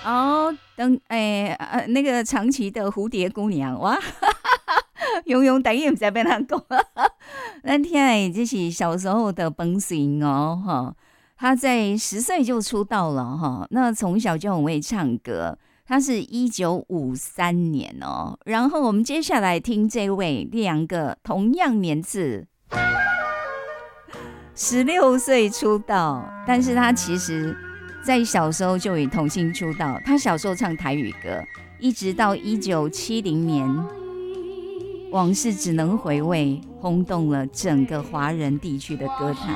哦，那个长崎的蝴蝶姑娘哇，永永台语不知道要怎讲。咱听的这是小时候的本性哦，哈，他在10岁就出道了哈，那从小就很会唱歌。他是1953年哦，然后我们接下来听这位两个同样年次，16岁出道，但是他其实在小时候就以童星出道。他小时候唱台语歌，一直到1970年，《往事只能回味》轰动了整个华人地区的歌坛。